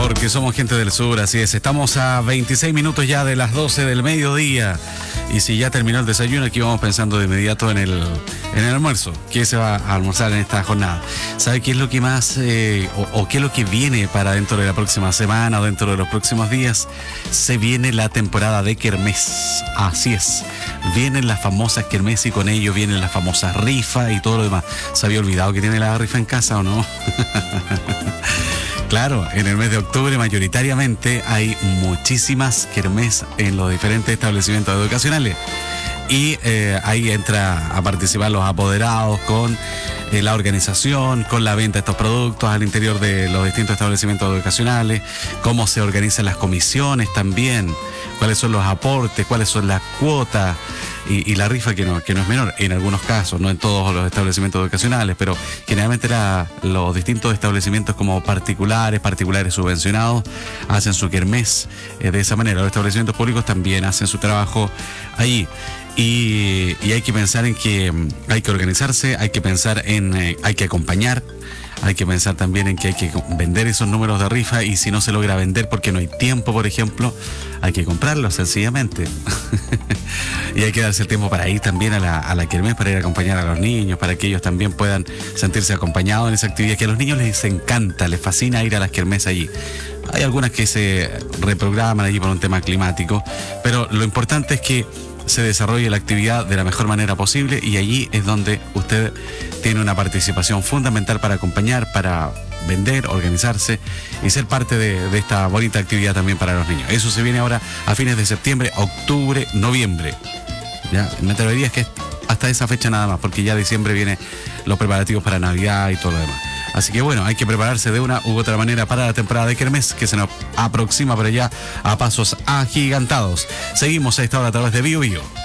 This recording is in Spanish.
Porque somos gente del sur, así es. Estamos a 26 minutos ya de las 12 del mediodía. Y si ya terminó el desayuno, aquí vamos pensando de inmediato en el almuerzo. ¿Qué se va a almorzar en esta jornada? ¿Sabe qué es lo que más o qué es lo que viene para dentro de la próxima semana o dentro de los próximos días? Se viene la temporada de kermés. Así es. Vienen las famosas kermés y con ello vienen las famosas rifas y todo lo demás. ¿Se había olvidado que tiene la rifa en casa o no? Claro, en el mes de octubre mayoritariamente hay muchísimas kermés en los diferentes establecimientos educacionales y ahí entra a participar los apoderados con la organización, con la venta de estos productos al interior de los distintos establecimientos educacionales, cómo se organizan las comisiones también, cuáles son los aportes, cuáles son las cuotas y la rifa que no es menor en algunos casos, no en todos los establecimientos educacionales, pero generalmente los distintos establecimientos como particulares subvencionados hacen su kermés de esa manera. Los establecimientos públicos también hacen su trabajo allí. Y hay que pensar en que hay que organizarse, hay que pensar en hay que acompañar, hay que pensar también en que hay que vender esos números de rifa y si no se logra vender porque no hay tiempo, por ejemplo, hay que comprarlos sencillamente. Y hay que darse el tiempo para ir también a la kermés, para ir a acompañar a los niños, para que ellos también puedan sentirse acompañados en esa actividad que a los niños les encanta, les fascina ir a las kermés allí. Hay algunas que se reprograman allí por un tema climático, pero lo importante es que se desarrolle la actividad de la mejor manera posible y allí es donde usted tiene una participación fundamental para acompañar, para vender, organizarse y ser parte de esta bonita actividad también para los niños. Eso se viene ahora a fines de septiembre, octubre, noviembre. Ya, me atrevería que hasta esa fecha nada más, porque ya diciembre vienen los preparativos para Navidad y todo lo demás. Así que bueno, hay que prepararse de una u otra manera para la temporada de kermés que se nos aproxima por allá a pasos agigantados. Seguimos a esta hora a través de Bio Bio.